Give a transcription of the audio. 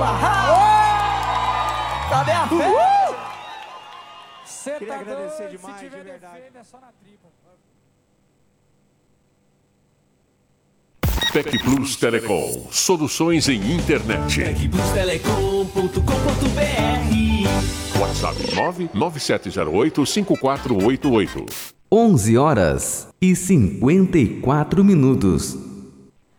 Sabe a fé? Você Queria tá agradecer doido, demais, se tiver de verdade. defeito é só na tripa. Tec Plus Telecom. Soluções em internet. tecplustelecom.com.br. WhatsApp 99708-5488. 11h54.